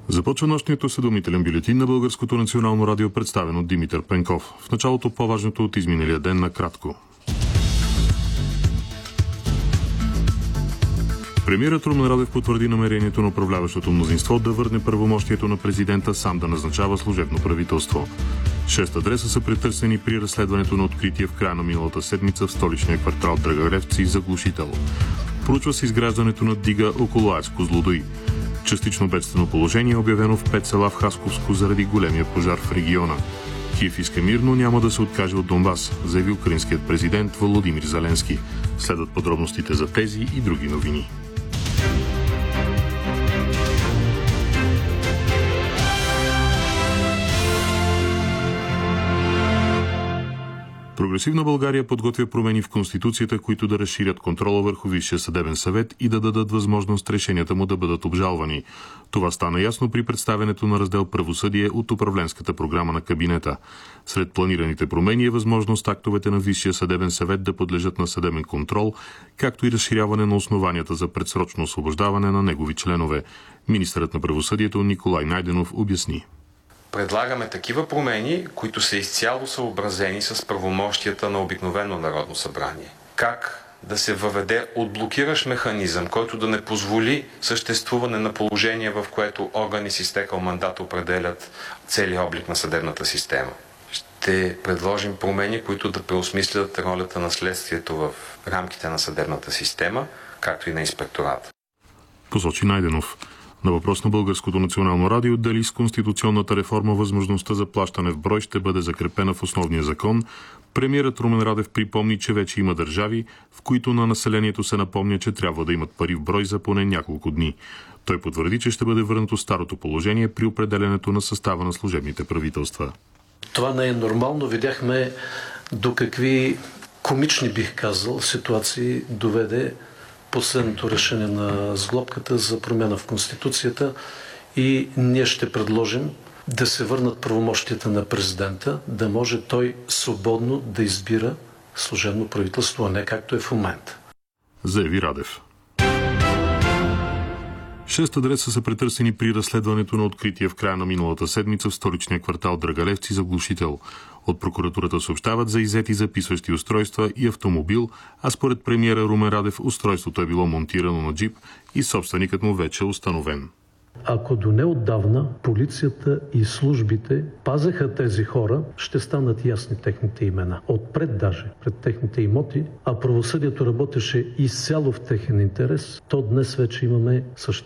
Започва нощният осведомителен бюлетин на Българското национално радио, представен от Димитър Пенков. В началото по-важното от изминалия ден накратко. Премиерът Румен Радев потвърди намерението на управляващото мнозинство да върне правомощието на президента сам да назначава служебно правителство. 6 адреса са претърсени при разследването на откритие в края на миналата седмица в столичния квартал Драгалевци заглушител. Проучва се изграждането на дига около АЕЦ Козлодуй. Частично бедствено положение е обявено в 5 села в Хасковско заради големия пожар в региона. Киев иска мир, но няма да се откаже от Донбас, заяви украинският президент Володимир Зеленски. Следват подробностите за тези и други новини. Прогресивна България подготвя промени в Конституцията, които да разширят контрола върху Висшия съдебен съвет и да дадат възможност решенията му да бъдат обжалвани. Това стана ясно при представянето на раздел Правосъдие от управленската програма на кабинета. Сред планираните промени е възможност актовете на Висшия съдебен съвет да подлежат на съдебен контрол, както и разширяване на основанията за предсрочно освобождаване на негови членове. Министърът на правосъдието Николай Найденов обясни. Предлагаме такива промени, които са изцяло съобразени с правомощията на обикновено Народно събрание. Как да се въведе отблокиращ механизъм, който да не позволи съществуване на положение, в което органи с изтекал мандат определят целия облик на съдебната система. Ще предложим промени, които да преосмислят ролята на следствието в рамките на съдебната система, както и на инспектората. Посочи Найденов. На въпрос на Българското национално радио дали с конституционната реформа възможността за плащане в брой ще бъде закрепена в основния закон, премиерът Румен Радев припомни, че вече има държави, в които на населението се напомня, че трябва да имат пари в брой за поне няколко дни. Той потвърди, че ще бъде върнато старото положение при определенето на състава на служебните правителства. Това не е нормално. Видяхме до какви комични, бих казал, ситуации доведе последното решение на сглобката за промяна в Конституцията и ние ще предложим да се върнат правомощията на президента, да може той свободно да избира служебно правителство, а не както е в момента. Заяви Радев. 6 адреса са претърсени при разследването на откритие в края на миналата седмица в столичния квартал Драгалевци заглушител. От прокуратурата съобщават за иззети записващи устройства и автомобил, а според премиера Румен Радев устройството е било монтирано на джип и собственикът му вече е установен. Ако до неотдавна полицията и службите пазеха тези хора, ще станат ясни техните имена. Отпред даже, пред техните имоти, а правосъдието работеше изцяло в техен интерес, то днес вече имаме същия.